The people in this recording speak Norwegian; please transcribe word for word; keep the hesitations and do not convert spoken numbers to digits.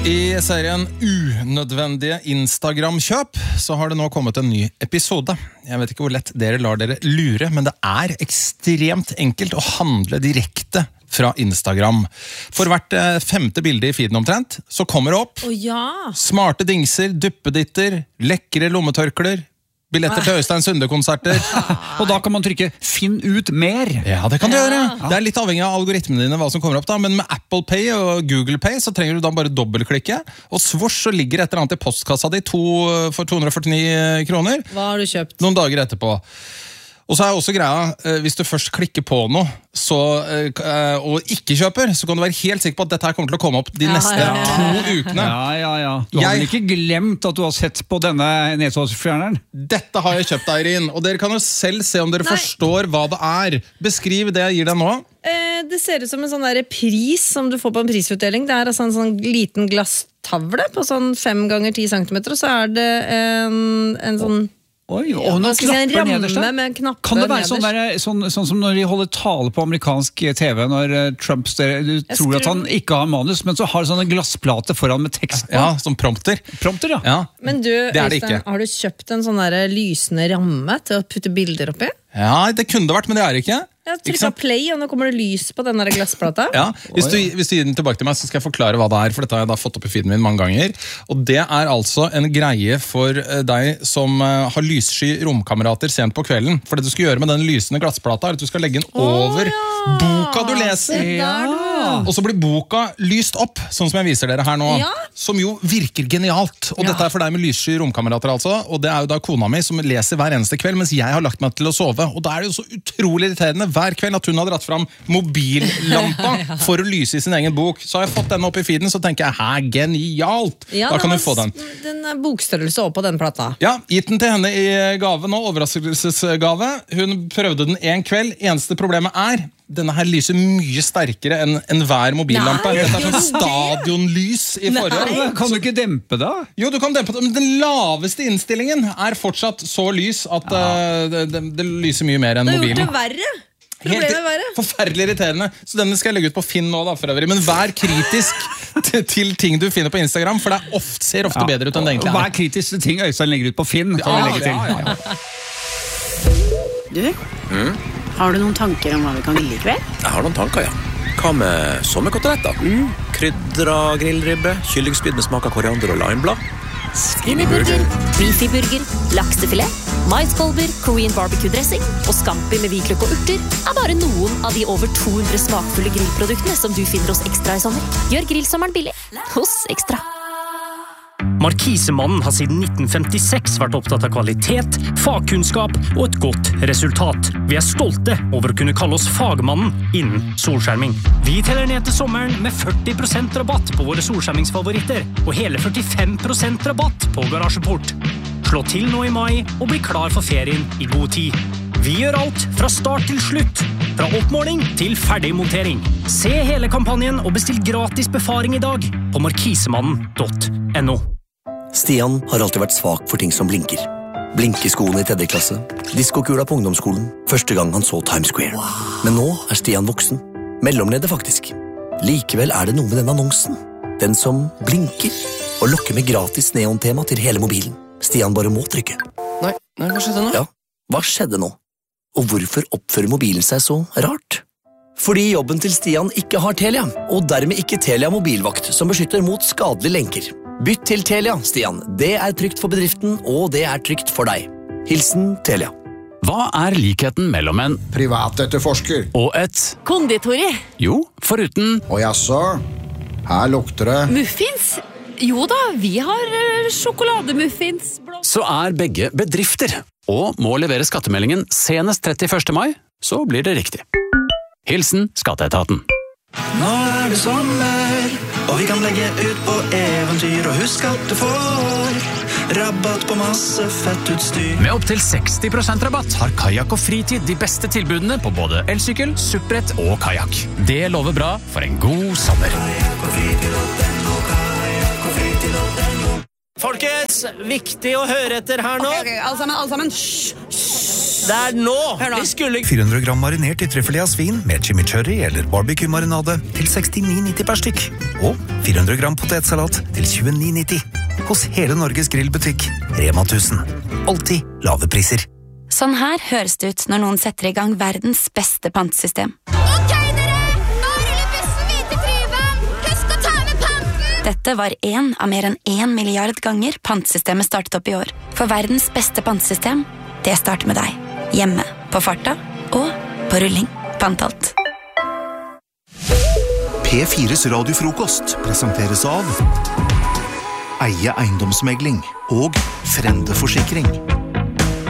I serien Unødvendige Instagram-kjøp så har det nå kommet en ny episode. Jeg vet ikke hvor lett dere lar dere lure, men det er ekstremt enkelt å handle direkte fra Instagram. For hvert femte bilde i feeden omtrent, så kommer det opp oh, ja. smarte dingser, duppeditter, lekre lommetørkler, billetter til Øystein Sunde-konserter. Og da kan man trykke «Finn ut mer». Ja, det kan du gjøre. Det er litt avhengig av algoritmene dine hva som kommer opp da, men med Apple Pay og Google Pay så trenger du da bare dobbeltklikke, og svors så ligger et eller annet i postkassa di to, for to hundre og førtini kroner. Hva har du kjøpt? Noen dager etterpå. Og så er også greia, hvis du først klikker på noe så, og ikke kjøper, så kan du være helt sikker på at dette her kommer til å komme opp de ja, neste ja, ja. to ukene. Ja, ja, ja. Du har Jeg... vel ikke glemt at du har sett på denne nedsalgsfjerneren? Dette har jeg kjøpt, Eirin, og dere kan jo selv se om dere Nei. forstår hva det er. Beskriv det jeg gir deg nå. Eh, det ser ut som en sånn der pris som du får på en prisutdeling. Det er altså en sånn liten glasstavle på sånn fem ganger ti centimeter, og så er det en, en sånn... Oi, ja, og noen si, en knapper ramme nederst da. med knapper Kan det være sånn, nederst? der, sånn, sånn som når de holder tale på amerikansk T V, når uh, Trump der, du Jeg tror skrur... at han ikke har manus, men så har sånne glassplate foran med tekst på. Ja, som prompter. Prompter, ja. Ja. Men du, det er det Øystein, ikke. har du kjøpt en sånn der lysende ramme til å putte bilder oppi? Ja, det kunne det vært, men det er det ikke. Jeg trykket play, og nå kommer det lys på denne glassplata. Ja, hvis du, hvis du gir den tilbake til meg, så skal jeg forklare hva det er, for dette har jeg da fått opp i feeden min mange ganger. Og det er altså en greie for deg som har lyssky romkamerater sent på kvelden. For det du skal gjøre med den lysende glassplata er at du skal legge den over Å, ja. boka du leser. Ja. Og så blir boka lyst opp, sånn som jeg viser dere her nå. Ja. Som jo virker genialt. Og Ja. dette er for deg med lyssky romkamerater altså. Og det er jo da kona mi som leser hver eneste kveld, mens jeg har lagt meg til å sove. Og da er det jo så utrolig irriterende hver kveld at hun har dratt fram mobillampa ja. for å lyse i sin egen bok. Så har jeg fått denne opp i feeden, så tenker jeg, hæ, genialt! Ja, da kan den du få den. Den er bokstørrelse opp på den plata. Ja, gitt den til henne i gave nå, overraskelsesgave. Hun prøvde den en kveld. Eneste problemet er, denne her lyser mye sterkere enn en hver mobillampe. Nei. Dette er sånn stadionlys i forhold. Nei. Kan du ikke dempe da? Jo, du kan dempe det, men den laveste innstillingen er fortsatt så lys at ja. uh, det, det, det lyser mye mer enn Det har mobilen. gjort det verre. Helt Problemet verre. forferdelig irriterende. Så denne skal jeg legge ut på Finn nå da, for øvrig. Men vær kritisk til, til ting du finner på Instagram, for det er ofte, ser ofte ja. bedre ut enn det egentlig er. Vær kritisk til ting Øystein legger ut på Finn. Ja, legge til. Ja, ja, ja. Du, mm? har du noen tanker om hva vi kan grille i kveld? Jeg har noen tanker, ja. Hva med sommerkoteletter? Mm. Krydra grillribbe, kyllingspyd med smak av koriander og limeblad. Skinnyburger, beefyburger, laksefilet, maiskolber, Korean barbecue-dressing og scampi med hvitløk og urter er bare noen av de over to hundre smakfulle grillproduktene som du finner hos Ekstra i sommer. Gjør grillsommeren billig hos Ekstra. Markisemannen har siden nitten femtiseks vært opptatt av kvalitet, fagkunnskap og et godt resultat. Vi er stolte over å kunne kalle oss fagmannen innen solskjerming. Vi teller ned til sommeren med førti prosent rabatt på våre solskjermingsfavoritter og hele førtifem prosent rabatt på garasjeport. Slå til nå i mai og bli klar for ferien i god tid. Vi gjør alt fra start til slutt, fra oppmåling til ferdigmontering. Se hele kampanjen og bestill gratis befaring i dag på markisemannen punktum no. Stian har alltid vært svak for ting som blinker. Blinkeskoene i tredje klasse, diskokula på ungdomsskolen, første gang han så Times Square. Men nå er Stian voksen. Mellomleder faktisk. Likevel er det noe med den annonsen. Den som blinker og lokker med gratis neontema til hele mobilen. Stian bare må trykke. Nei, nei, hva skjedde nå? Ja, hva skjedde nå? Og hvorfor oppfører mobilen seg så rart? Fordi jobben til Stian ikke har Telia, og dermed ikke Telia mobilvakt som beskytter mot skadelige lenker. Bytt til Telia, Stian. Det er trygt for bedriften, og det er trygt for deg. Hilsen Telia. Hva er likheten mellom en privatetterforsker og et Konditori. Jo, foruten Og jaså, her lukter det Muffins? Jo da, vi har uh, sjokolademuffins. så er begge bedrifter, og må levere skattemeldingen senest trettiførste mai, så blir det riktig. Hilsen Skatteetaten. Nå er det sommer, og vi kan legge ut på eventyr, og husk at du får rabatt på masse fett utstyr. Med opp til seksti prosent rabatt har Kajak og Fritid de beste tilbudene på både elsykkel, suppbrett og kajak. Det lover bra for en god sommer. Folkens, viktig å høre etter her nå. Ok, ok, alle sammen, alle sammen. Hysj, hysj. Det er nå! Vi skulle... fire hundre gram marinert i trøffelé av svin med chimichurri eller barbecue-marinade til sekstini nitti per stykk. Og fire hundre gram potetsalat til tjueni nitti. Hos hele Norges grillbutikk, Rema tusen. Alltid lave priser. Sånn her høres det ut når noen setter i gang verdens beste pantesystem. Ok dere, nå ruller bussen videre Tryvann. Husk å ta med panten. Dette var en av mer enn en milliard ganger pantsystemet startet opp i år. For verdens beste pantesystem, det starter med deg. Hjemme, på farta og på rulling. Pantalt. P fires radiofrokost presenteres av Eie eiendomsmegling og Frende Forsikring.